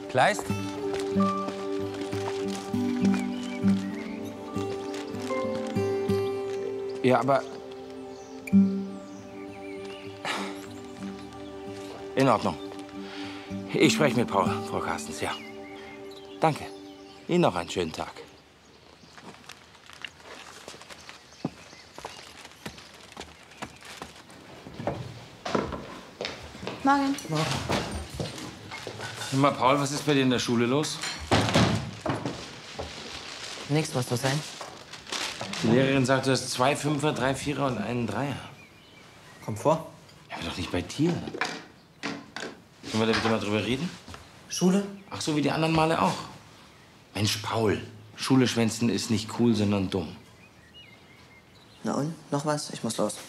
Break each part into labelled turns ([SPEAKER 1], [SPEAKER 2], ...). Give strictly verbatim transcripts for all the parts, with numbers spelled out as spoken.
[SPEAKER 1] Kleist? Ja, aber... In Ordnung. Ich spreche mit Paul, Frau Carstens, ja. Danke. Ihnen noch einen schönen Tag.
[SPEAKER 2] Morgen.
[SPEAKER 1] Morgen. Sag mal, Paul, was ist bei dir in der Schule los?
[SPEAKER 3] Nichts, was soll sein?
[SPEAKER 1] Die Lehrerin sagt, du hast zwei Fünfer, drei Vierer und einen Dreier.
[SPEAKER 3] Komm vor.
[SPEAKER 1] Ja, aber doch nicht bei dir. Können wir da bitte mal drüber reden?
[SPEAKER 3] Schule?
[SPEAKER 1] Ach so, wie die anderen Male auch. Mensch, Paul, Schule schwänzen ist nicht cool, sondern dumm.
[SPEAKER 3] Na und? Noch was? Ich muss los.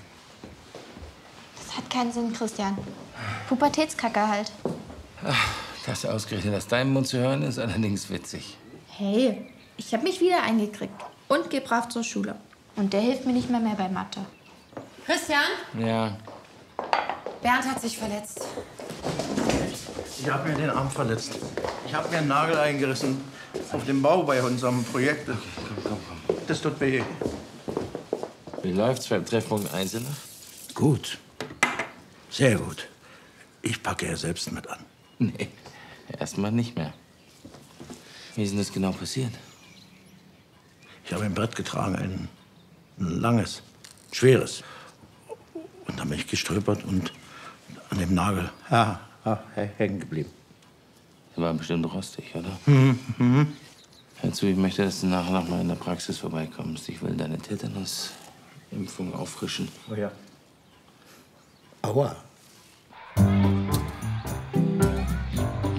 [SPEAKER 2] Das hat keinen Sinn, Christian. Pubertätskacke halt.
[SPEAKER 1] Ach, das ausgerechnet aus deinem Mund zu hören, ist allerdings witzig.
[SPEAKER 2] Hey, ich habe mich wieder eingekriegt und gehe brav zur Schule. Und der hilft mir nicht mehr mehr bei Mathe.
[SPEAKER 4] Christian?
[SPEAKER 1] Ja.
[SPEAKER 4] Bernd hat sich verletzt.
[SPEAKER 5] Ich habe mir den Arm verletzt. Ich habe mir einen Nagel eingerissen auf dem Bau bei unserem Projekt.
[SPEAKER 1] Okay, komm, komm, komm.
[SPEAKER 5] Das tut weh.
[SPEAKER 1] Wie läuft's beim Treffpunkt Eisenach?
[SPEAKER 5] Gut. Sehr gut. Ich packe ja selbst mit an.
[SPEAKER 1] Nee, erstmal nicht mehr. Wie ist denn das genau passiert?
[SPEAKER 5] Ich habe ein Brett getragen, ein, ein langes, schweres. Und dann bin ich gestolpert und an dem Nagel ja, ja, hängen geblieben.
[SPEAKER 1] Der war bestimmt rostig, oder?
[SPEAKER 5] Mhm. Mhm.
[SPEAKER 1] Hör zu, ich möchte, dass du nachher noch mal in der Praxis vorbeikommst. Ich will deine Tetanusimpfung auffrischen.
[SPEAKER 5] Oh ja. Aua.